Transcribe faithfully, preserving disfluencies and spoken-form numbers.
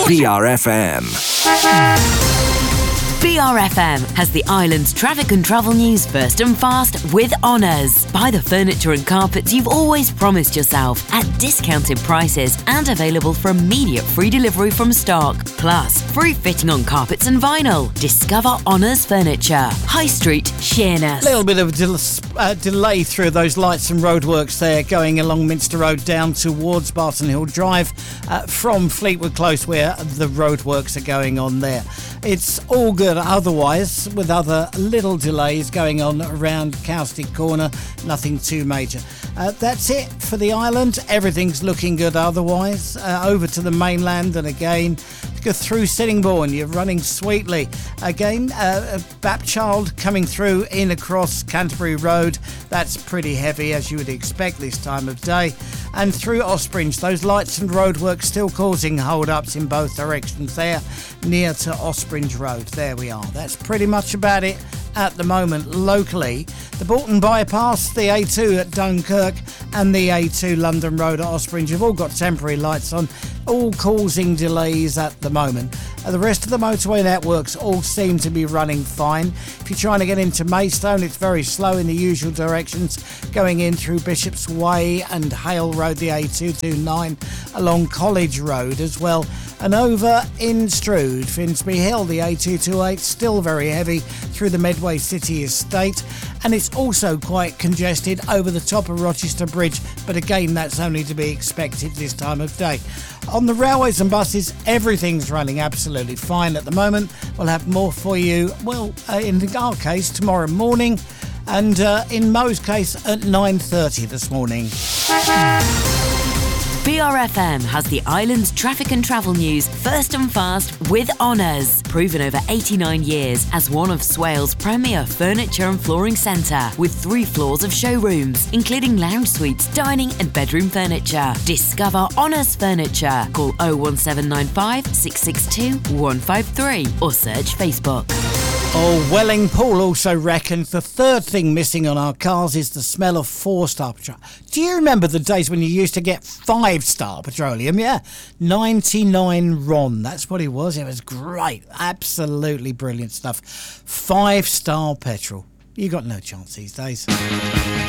B R F M. B R F M has the island's traffic and travel news first and fast with Honours. Buy the furniture and carpets you've always promised yourself at discounted prices and available for immediate free delivery from stock. Plus, free fitting on carpets and vinyl. Discover Honours Furniture. High Street, Sheerness. A little bit of del- uh, delay through those lights and roadworks there going along Minster Road down towards Barton Hill Drive uh, from Fleetwood Close where the roadworks are going on there. It's all good otherwise, with other little delays going on around Cowstick Corner, nothing too major. Uh, that's it for the island. Everything's looking good otherwise. Uh, over to the mainland, and again, go through Sittingbourne, you're running sweetly. Again, uh, Bapchild coming through in across Canterbury Road. That's pretty heavy, as you would expect this time of day. And through Ospringe, those lights and roadworks still causing hold-ups in both directions there, near to Ospringe Road. There we are. That's pretty much about it at the moment locally. The Bolton Bypass, the A two at Dunkirk and the A two London Road at Ospringe have all got temporary lights on, all causing delays at the moment. Uh, the rest of the motorway networks all seem to be running fine. If you're trying to get into Maidstone, it's very slow in the usual directions, going in through Bishop's Way and Hale Road, the A two twenty-nine, along College Road as well. And over in Strood, Finsbury Hill, the A two twenty-eight, still very heavy through the Medway City Estate. And it's also quite congested over the top of Rochester Bridge, but again, that's only to be expected this time of day. On the railways and buses, everything's running absolutely fine at the moment. We'll have more for you, well, uh, in our case, tomorrow morning, and uh, in Mo's case, at nine thirty this morning. B R F M has the island's traffic and travel news first and fast with Honours. Proven over eighty-nine years as one of Swales' premier furniture and flooring centre, with three floors of showrooms, including lounge suites, dining and bedroom furniture. Discover Honours Furniture. Call oh one seven nine five, six six two, one five three or search Facebook. Oh, Welling Paul also reckons the third thing missing on our cars is the smell of four-star petroleum. Do you remember the days when you used to get five-star petroleum? Yeah, ninety-nine Ron. That's what it was. It was great. Absolutely brilliant stuff. Five-star petrol. You got no chance these days.